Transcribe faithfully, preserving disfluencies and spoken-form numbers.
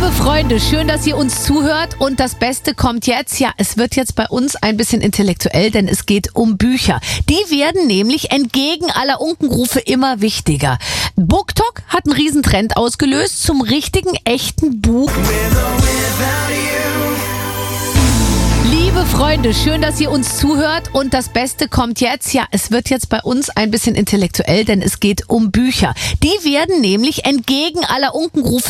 Liebe Freunde, schön, dass ihr uns zuhört und das Beste kommt jetzt. Ja, es wird jetzt bei uns ein bisschen intellektuell, denn es geht um Bücher. Die werden nämlich entgegen aller Unkenrufe immer wichtiger. BookTok hat einen Riesentrend ausgelöst zum richtigen, echten Buch. Liebe Freunde, schön, dass ihr uns zuhört und das Beste kommt jetzt. Ja, es wird jetzt bei uns ein bisschen intellektuell, denn es geht um Bücher. Die werden nämlich entgegen aller Unkenrufe